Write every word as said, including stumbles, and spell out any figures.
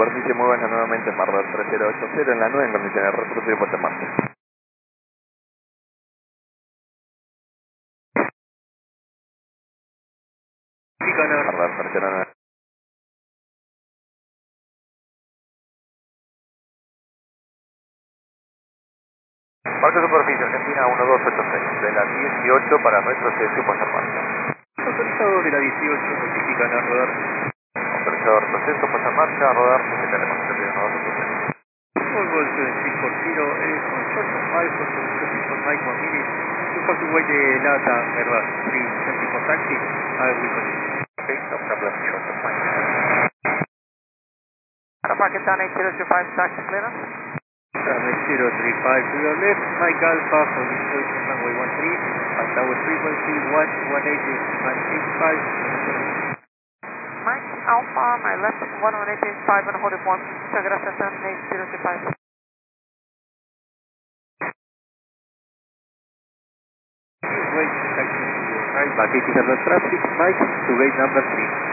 superficie, muévanse nuevamente en Marder tres cero ocho cero en la nube en condiciones de retroceso y puesta en marcha. Marder tres cero nueve. Marca superficie Argentina uno dos ocho seis, de la dieciocho para retroceso y puesta en marcha. Autorizado de la dieciocho, notifican a rodar. Autorizado retroceso, puesta en marcha, a rodar, que tenemos que pedir uno dos ocho seis. Volvo seven three four zero, is on short of five for traffic for Mike one minute. You have to wait the LATAM Airbus three twenty for taxi. I will continue. Okay, no problem, short of five. Packet down eight zero two five, taxi clearance. eight zero three five to your left, Mike Alpha for instruction runway one three, at tower frequency one one eight eight five. Mike Alpha, my left one one eight eight five and hold it one. Muchas gracias, eight zero two five. Wait, taxi to your right, back eighty seven traffic, Mike to gate number three.